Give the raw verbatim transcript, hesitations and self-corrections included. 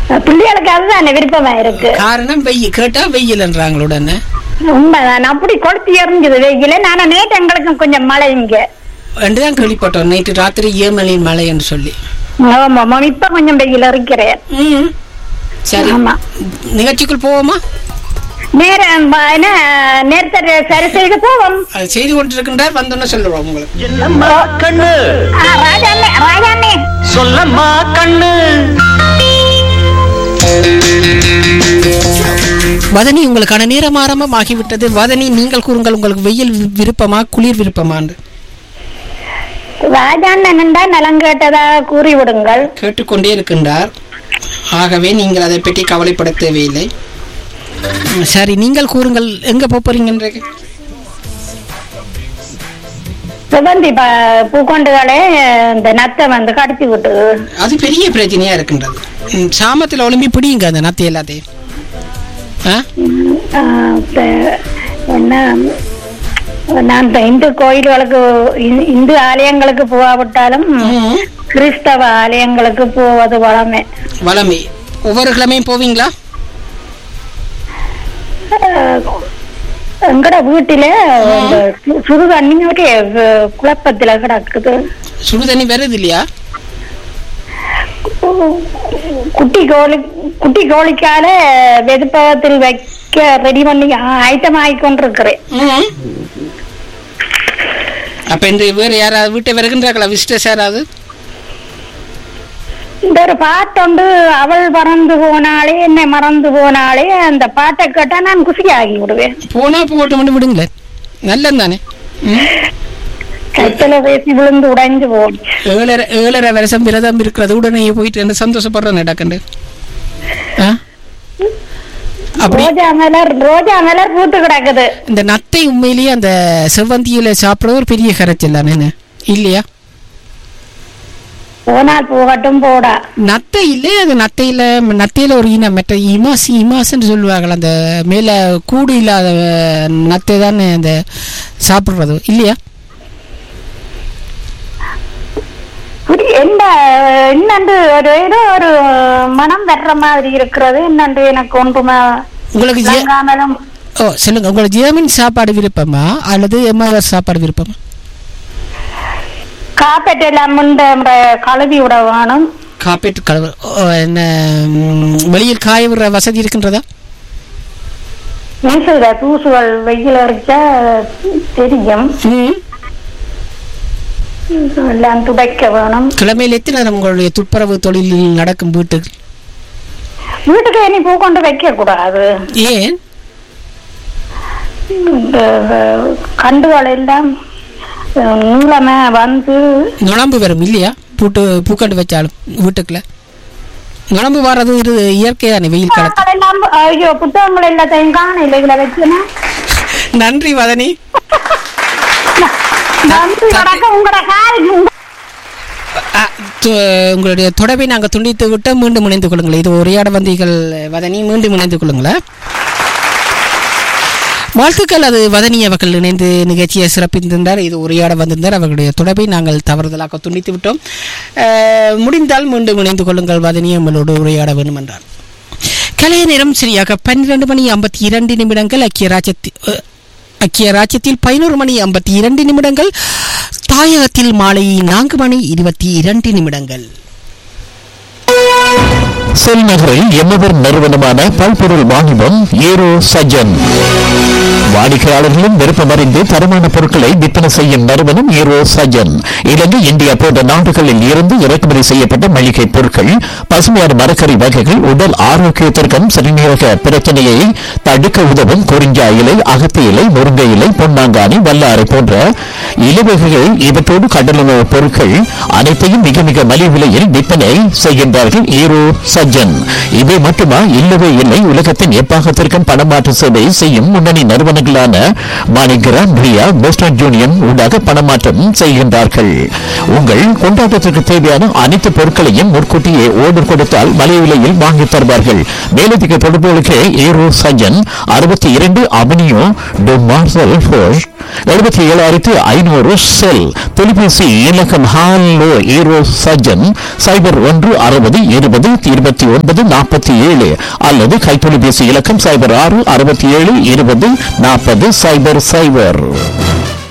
பிள்ளைகளுக்கு அதுதான் விருப்பமா இருக்கு. காரணம் வெயில் கேட்டா வெயில்ன்றாங்களோ உடனே. உண்மைதான், அப்படி கொளுத்தி எறிஞ்சது வெயில. நானும் நேற்று எங்களுக்கு கொஞ்சம் மழை இங்க ரெண்டுதான் கேள்விப்பட்டோம், நைட்டு ராத்திரி ஏமலின் மழை என்று சொல்லி. ஆமா, இப்ப கொஞ்சம் வெயில் இருக்கிறேன். ம் சரி, நிகழ்ச்சிக்குள் போவோமா? நேரம் நேரத்தை சரி செய்து போவோம். அது செய்து கொண்டிருக்கின்றார், வந்தோன்னு சொல்லுவோம் உங்களுக்கு. ராஜாண்ணே ராஜாண்ணே சொல்லம்மா கண்ணு. வதனி, உங்களுக்கான நேரம் ஆரம்பம் ஆகிவிட்டது. வதனி, நீங்கள் கூறுங்கள், உங்களுக்கு வெயில் விருப்பமா குளிர் விருப்பமான்னு? ராஜாண்ணன் நலம் கேட்டதாக கூறிவிடுங்கள். கேட்டுக்கொண்டே இருக்கின்றார், ஆகவே நீங்கள் அதை பற்றி கவலைப்பட தேவையில்லை. சரி, நீங்கள் கூறுங்கள், எங்க போறீங்க? சுகந்தி பூக்கொண்டுகளே இந்த நத்தை வந்து கடத்தி விட்டு அது பெரிய பிரச்சனையா இருக்கின்றது. சாமத்தில் ஒளிம்பி பிடிங்க அந்த நத்தை எல்லாத்தையும். என்ன, நான் இந்து கோயில்களுக்கு இந்து ஆலயங்களுக்கு போகாவிட்டாலும் கிறிஸ்தவ ஆலயங்களுக்கு போவது வளமே. வளமே ஒவ்வொரு கிழமையும் போவீங்களா? எங்கட வீட்டில சுடு தண்ணி குழப்பத்துல கிடக்குது. சுடு தண்ணி வருது இல்லையா? குட்டி கோழி குட்டி கோழிக்கால வெதுப்பகத்தில் வைக்க ரெடி பண்ணி ஐட்டம் ஆகிக்கொண்டிருக்கிறேன். அப்ப இந்த வேறு யாராவது வீட்டை வருகின்றார்களா, விசிட்டர்ஸ் யாராவது? இந்த ஒரு பாட்டுண்டு, அவள் மறந்து போனாலே என்னை மறந்து போனாலே, அந்த பாட்டை கேட்டா நான் குசி ஆகி விடுவேன். போனா போட்டு மட்டும் விடுங்களேன், நல்லது தானே. கைத்தல பேசி விழுந்து உடைஞ்சு போகும். ஏழரை ஏழரை வருஷம் விரதம் இருக்கிறது, உடனே போயிட்டு என்ன சந்தோஷப்படுறேன் நடக்கண்டு. ரோஜா மலர் ரோஜா மலர் பூத்து கிடக்குது. இந்த நத்தை உண்மையிலேயே அந்த செவ்வந்தியில சாப்பிட ஒரு பெரிய கரைச்சல் தானே இல்லையா? போனால் போகட்டும் போடா. நத்தை இல்லையே, அது நத்தையில நத்தையில ஒரு இனம் மெட்ட இமாசி இமாசுன்னு சொல்லுவார்கள். அந்த மேல கூடு இல்லாத நத்தை தானே அந்த சாப்பிடுறது இல்லையா? என்ன என்னண்டு ஒரு ஏதோ ஒரு மனம் வர்ற மாதிரி இருக்கிறது. என்னண்டு எனக்கு ஒன்றுமா உங்களுக்கு ஓ சொல்லுங்க, உங்களுக்கு ஜெர்மன் சாப்பாடு விருப்பமா அல்லது எம்ஆர் சாப்பாடு விருப்பமா? காப்பேட் எல்லாம் கழுவி விட வேணும். காப்பேட் கழுவு என்ன வெளியில் காய விடுற வசதி இருக்கின்றதா? தூசுகள் வெயில் அடிச்சா தெரியும், எல்லாம் துடைக்க வேணும். கிழமையில் எத்தனை நேரம் உங்களுடைய துப்புரவு தொழிலில் நடக்கும்? வீட்டுக்கு வீட்டுக்கு இனி பூ கொண்டு வைக்க கூடாது. ஏன்? கண்டுகள் எல்லாம் நீளமே வந்து நுழம்பு வரும் இல்லையா? பூட்டு பூக்கண்டு வச்சாலும் வீட்டுக்குள்ள நுழம்பு வர்றது இயற்கையான வெயில் காலத்துல. ஐயோ, புத்தகங்கள் எல்லாத்தையும் காணல இதுல வச்சுனா. நன்றி வதனி. உங்களுடைய தொடர்பை நாங்கள் துண்டித்து விட்ட மீண்டும் இணைந்து கொள்ளுங்கள். இது உரையாட வந்தீர்கள் வதனி, மீண்டும் இணைந்து கொள்ளுங்களா? வாழ்த்துக்கள். அது வதனி அவர்கள் இணைந்து நிகழ்ச்சியை சிறப்பித்திருந்தார். இது உரையாட வந்திருந்தார். அவர்களுடைய தொடர்பை நாங்கள் தவறுதலாக துண்டித்து விட்டோம். முடிந்தால் மீண்டும் இணைந்து கொள்ளுங்கள் வதனி, நம்மளோடு உரையாட வேண்டும் என்றார். கலைய நேரம் சரியாக பன்னிரண்டு மணி ஐம்பத்தி இரண்டு நிமிடங்கள். ஐக்கிய ராஜ்யத்தில் ஐக்கிய ராஜ்யத்தில் பதினோரு மணி ஐம்பத்தி இரண்டு நிமிடங்கள். தாயகத்தில் மாலை நான்கு மணி இருபத்தி இரண்டு நிமிடங்கள். செல் நகரில் எம்மவர் நிறுவனமான பல்பொருள் வாணிபம் ஏரோ சஜன். வாடிக்கையாளர்களும் விருப்பமறிந்து தரமான பொருட்களை விற்பனை செய்யும் நிறுவனம் ஏரோ சஜன். இலங்கை, இந்தியா போன்ற நாடுகளில் இருந்து இறக்குமதி செய்யப்பட்ட மளிகை பொருட்கள், பசுமையான மரக்கறி வகைகள், உடல் ஆரோக்கியத்திற்கும் சிறுநீரக பிரச்சனையை தடுக்க உதவும் குறிஞ்சா இலை, அகத்தி இலை, முருங்கை இலை, பொன்னாங்கானி, வல்லாரை போன்ற இலைவகைகள், இவற்றோடு கடலுணவு பொருட்கள் அனைத்தையும் மிக மிக மலிவு விலையில் விற்பனை செய்கின்றார்கள் ஏரோ சஜன். இவை மட்டுமா? இல்லவே இல்லை. உலகத்தின் எப்பாகத்திற்கும் பணமாற்று சேவை செய்யும் முன்னணி நிறுவனங்களான மாணிகிராம், ரியா, வெஸ்டர்ன் யூனியன் ஊடாக பணமாற்றம் செய்கின்றார்கள். உங்கள் கொண்டாட்டத்திற்கு தேவையான அனைத்து பொருட்களையும் முன்கூட்டியே ஓர்டர் கொடுத்தால் மலிவு விலையில் வாங்கி தருவார்கள். மேலதிக தொடர்புகளுக்கு ஏரோ சஜன் அறுபத்தி இரண்டு அவனியோ டு மார்சல் ஃபோர்ஸ் எழுபத்தி ஏழாயிரத்தி ஐநூறு செல். தொலைபேசி இலக்கம் ஹாலோ ஏரோ சஜன் சைபர் ஒன்று அறுபது இருபது இருபத்தி ஒன்பது நாற்பத்தி ஏழு அல்லது கைத்தொலைபேசி இலக்கம் சைபர் ஆறு அறுபத்தி ஏழு இருபது நாற்பது சைபர் சைபர்.